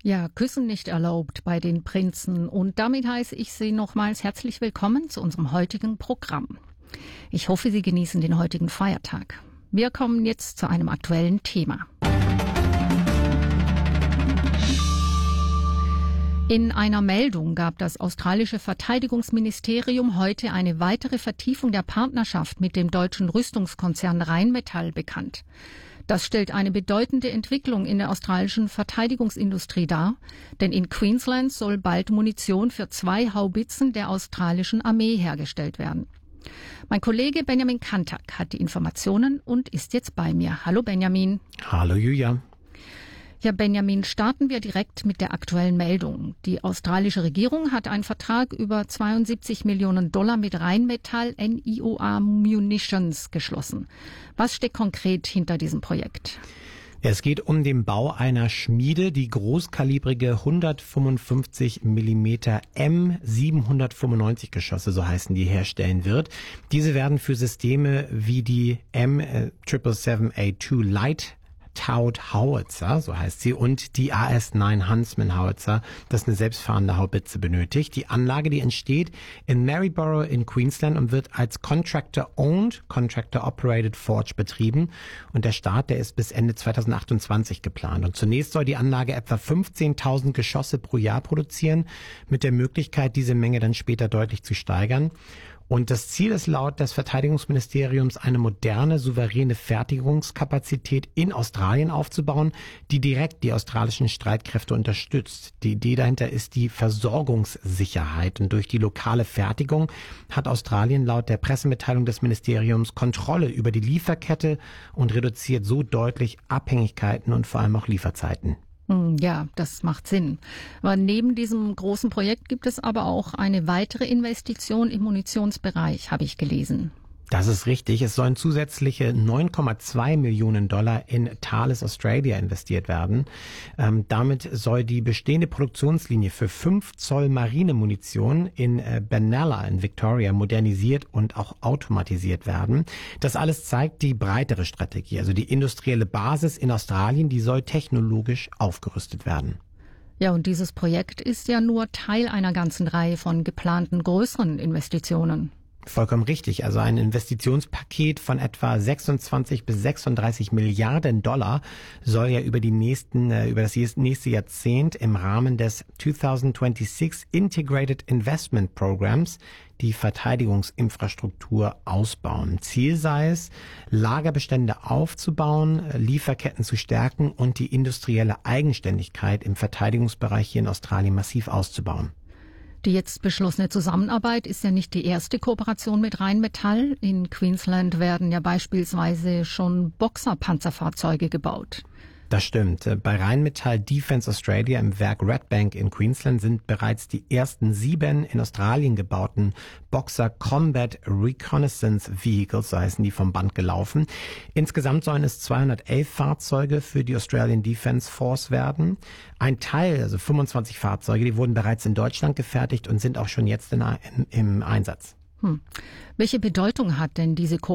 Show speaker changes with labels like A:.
A: Ja, Küssen nicht erlaubt bei den Prinzen. Und damit heiße ich Sie nochmals herzlich willkommen zu unserem heutigen Programm. Ich hoffe, Sie genießen den heutigen Feiertag. Wir kommen jetzt zu einem aktuellen Thema. In einer Meldung gab das australische Verteidigungsministerium heute eine weitere Vertiefung der Partnerschaft mit dem deutschen Rüstungskonzern Rheinmetall bekannt. Das stellt eine bedeutende Entwicklung in der australischen Verteidigungsindustrie dar, denn in Queensland soll bald Munition für 2 Haubitzen der australischen Armee hergestellt werden. Mein Kollege Benjamin Kantak hat die Informationen und ist jetzt bei mir. Hallo Benjamin.
B: Hallo Julia.
A: Ja, Benjamin, starten wir direkt mit der aktuellen Meldung. Die australische Regierung hat einen Vertrag über $72 Millionen mit Rheinmetall NIOA Munitions geschlossen. Was steckt konkret hinter diesem Projekt?
B: Es geht um den Bau einer Schmiede, die großkalibrige 155 mm M795 Geschosse, so heißen die, herstellen wird. Diese werden für Systeme wie die M777A2 Light Taut Howitzer, so heißt sie, und die AS-9 Huntsman Howitzer, das eine selbstfahrende Haubitze benötigt. Die Anlage, die entsteht in Maryborough in Queensland und wird als Contractor-Owned, Contractor-Operated Forge betrieben. Und der Start, der ist bis Ende 2028 geplant. Und zunächst soll die Anlage etwa 15.000 Geschosse pro Jahr produzieren, mit der Möglichkeit, diese Menge dann später deutlich zu steigern. Und das Ziel ist laut des Verteidigungsministeriums, eine moderne, souveräne Fertigungskapazität in Australien aufzubauen, die direkt die australischen Streitkräfte unterstützt. Die Idee dahinter ist die Versorgungssicherheit. Und durch die lokale Fertigung hat Australien laut der Pressemitteilung des Ministeriums Kontrolle über die Lieferkette und reduziert so deutlich Abhängigkeiten und vor allem auch Lieferzeiten.
A: Ja, das macht Sinn. Aber neben diesem großen Projekt gibt es aber auch eine weitere Investition im Munitionsbereich, habe ich gelesen.
B: Das ist richtig. Es sollen zusätzliche $9,2 Millionen in Thales Australia investiert werden. Damit soll die bestehende Produktionslinie für 5 Zoll Marinemunition in Benalla in Victoria modernisiert und auch automatisiert werden. Das alles zeigt die breitere Strategie, also die industrielle Basis in Australien, die soll technologisch aufgerüstet werden.
A: Ja, und dieses Projekt ist ja nur Teil einer ganzen Reihe von geplanten größeren Investitionen.
B: Vollkommen richtig. Also ein Investitionspaket von etwa 26 bis 36 Milliarden Dollar soll ja über das nächste Jahrzehnt im Rahmen des 2026 Integrated Investment Programs die Verteidigungsinfrastruktur ausbauen. Ziel sei es, Lagerbestände aufzubauen, Lieferketten zu stärken und die industrielle Eigenständigkeit im Verteidigungsbereich hier in Australien massiv auszubauen.
A: Die jetzt beschlossene Zusammenarbeit ist ja nicht die erste Kooperation mit Rheinmetall. In Queensland werden ja beispielsweise schon Boxer-Panzerfahrzeuge gebaut.
B: Das stimmt. Bei Rheinmetall Defence Australia im Werk Redbank in Queensland sind bereits die ersten 7 in Australien gebauten Boxer Combat Reconnaissance Vehicles, so heißen die, vom Band gelaufen. Insgesamt sollen es 211 Fahrzeuge für die Australian Defence Force werden. Ein Teil, also 25 Fahrzeuge, die wurden bereits in Deutschland gefertigt und sind auch schon jetzt im Einsatz.
A: Welche Bedeutung hat denn diese Kooperation